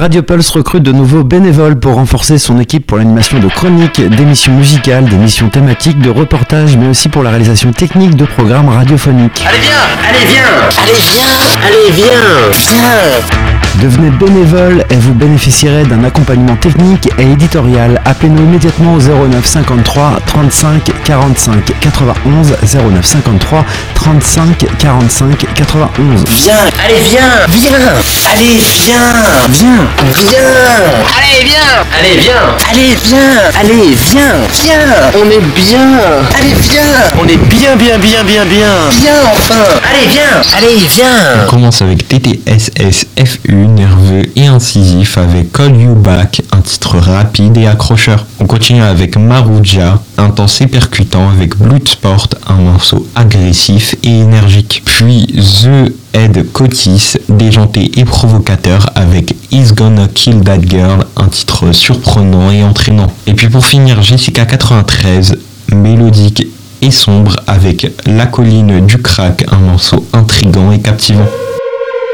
Radio Pulse recrute de nouveaux bénévoles pour renforcer son équipe pour l'animation de chroniques, d'émissions musicales, d'émissions thématiques, de reportages, mais aussi pour la réalisation technique de programmes radiophoniques. Allez viens, allez viens, allez viens, allez viens, viens. Devenez bénévole et vous bénéficierez d'un accompagnement technique et éditorial. Appelez-nous immédiatement au 09 53 35 45 91 09 53 35 45 91. Viens, allez viens, viens, allez viens, viens, viens, allez viens, allez viens, allez viens, allez viens, viens. On est bien, allez viens, on est bien, bien, bien, bien, bien, viens enfin, allez viens, allez viens. On commence avec TTSSFU, nerveux et incisif, avec Call You Back, un titre rapide et accrocheur. On continue avec Maruja, intense et percutant, avec Bloodsport, un morceau agressif et énergique. Puis The Head Cotis, déjanté et provocateur, avec He's Gonna Kill That Girl, un titre surprenant et entraînant. Et puis pour finir, Jessica 93, mélodique et sombre, avec La Colline du Crack, un morceau intrigant et captivant.